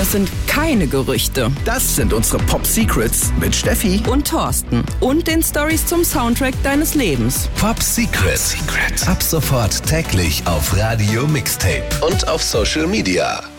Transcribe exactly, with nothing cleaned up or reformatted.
Das sind keine Gerüchte. Das sind unsere Pop Secrets mit Steffi und Thorsten. Und den Stories zum Soundtrack deines Lebens. Pop Secrets. Ab sofort täglich auf Radio Mixtape und auf Social Media.